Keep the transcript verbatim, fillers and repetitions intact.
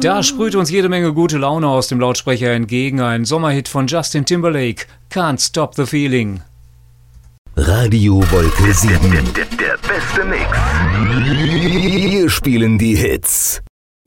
Da sprüht uns jede Menge gute Laune aus dem Lautsprecher entgegen. Ein Sommerhit von Justin Timberlake, Can't Stop the Feeling. Radio Wolke sieben. Der, der, der beste Mix. Wir spielen die Hits.